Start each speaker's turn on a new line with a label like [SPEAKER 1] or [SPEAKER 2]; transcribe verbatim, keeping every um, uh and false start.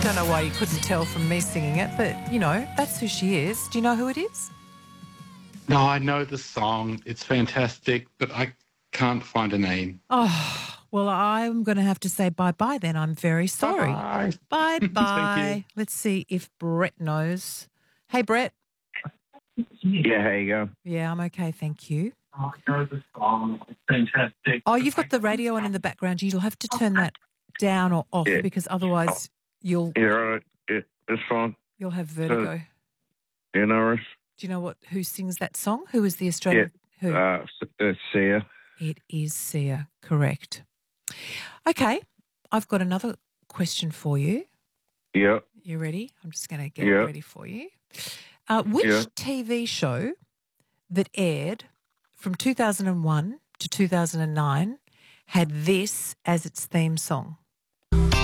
[SPEAKER 1] don't know why you couldn't tell from me singing it, but, you know, that's who she is. Do you know who it is?
[SPEAKER 2] No, I know the song. It's fantastic, but I can't find a name.
[SPEAKER 1] Oh, well, I'm going to have to say bye-bye then. I'm very sorry.
[SPEAKER 2] Bye.
[SPEAKER 1] Bye-bye. Let's see if Brett knows. Hey, Brett.
[SPEAKER 3] Yeah, how you go?
[SPEAKER 1] Yeah, I'm okay, thank you.
[SPEAKER 3] Oh, I know the song. It's fantastic.
[SPEAKER 1] Oh, you've got the radio on in the background. You'll have to turn that down or off
[SPEAKER 3] Yeah.
[SPEAKER 1] because otherwise you'll
[SPEAKER 3] Yeah, right. Yeah, it's fine.
[SPEAKER 1] you'll have vertigo.
[SPEAKER 3] You know,
[SPEAKER 1] Do you know what who sings that song? Who is the Australian?
[SPEAKER 3] yeah.
[SPEAKER 1] Who?
[SPEAKER 3] Uh, it's Sia.
[SPEAKER 1] It is Sia, correct. Okay, I've got another question for you.
[SPEAKER 3] Yep.
[SPEAKER 1] You ready? I'm just going to get
[SPEAKER 3] Yeah.
[SPEAKER 1] it ready for you. Uh, which
[SPEAKER 3] Yeah.
[SPEAKER 1] T V show that aired from two thousand one to two thousand nine had this as its theme song?